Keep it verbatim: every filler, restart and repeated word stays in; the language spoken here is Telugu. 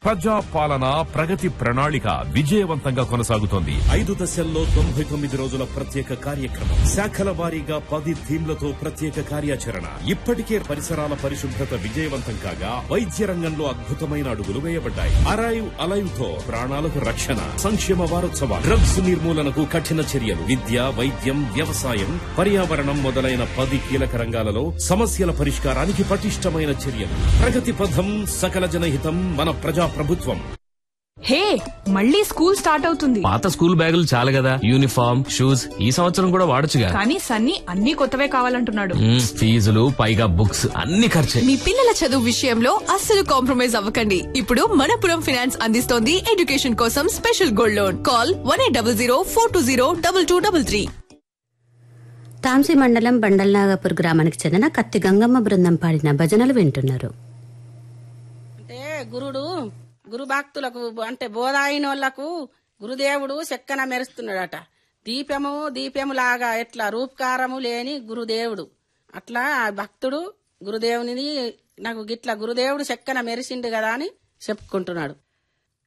ప్రజా పాలన ప్రగతి ప్రణాళిక విజయవంతంగా కొనసాగుతోంది. ఐదు దశల్లో తొంభై తొమ్మిది రోజుల ప్రత్యేక కార్యక్రమం, శాఖల వారీగా పది థీమ్లతో ప్రత్యేక కార్యాచరణ. ఇప్పటికే పరిసరాల పరిశుభ్రత విజయవంతం కాగా వైద్య రంగంలో అద్భుతమైన అడుగులు వేయబడ్డాయి. అరైవ్ అలైవ్ తో ప్రాణాలకు రక్షణ. సంక్షేమ వారోత్సవాలు, డ్రగ్స్ నిర్మూలనకు కఠిన చర్యలు, విద్య, వైద్యం, వ్యవసాయం, పర్యావరణం మొదలైన పది కీలక రంగాలలో సమస్యల పరిష్కారానికి పటిష్టమైన చర్యలు. ప్రగతి పథం, సకల జనహితం, మన ప్రజా ప్రభుత్వం. హే, మళ్ళీ స్కూల్ స్టార్ట్ అవుతుంది. పాత స్కూల్ బ్యాగులు చాలు కదా, యూనిఫామ్, షూస్ ఈ సంవత్సరం కూడా వాడొచ్చుగా. కానీ సన్నీ అన్ని కొత్తవే కావాలంటున్నాడు. ఫీజులు పైగా బుక్స్ అన్ని ఖర్చే. మీ పిల్లల చదువు విషయంలో అస్సలు కాంప్రమైజ్ అవ్వకండి. ఇప్పుడు మనపురం ఫైనాన్స్ అందిస్తోంది ఎడ్యుకేషన్ కోసం special gold loan. Call one eight double zero four two zero double two double three. Tamsi మండలం బండల్నాగపూర్ గ్రామానికి చెందిన కత్తి గంగమ్మ బృందం పాడిన భజనలు వింటున్నారు. అంటే గురుడు గురు భక్తులకు అంటే బోధాయిన వాళ్లకు గురుదేవుడు చెక్కన మెరుస్తున్నాడట. దీపము దీపము లాగా ఎట్లా రూపకారము లేని గురుదేవుడు, అట్లా భక్తుడు గురుదేవుని నాకు గిట్లా గురుదేవుడు చెక్కన మెరిసిండు కదా అని చెప్పుకుంటున్నాడు.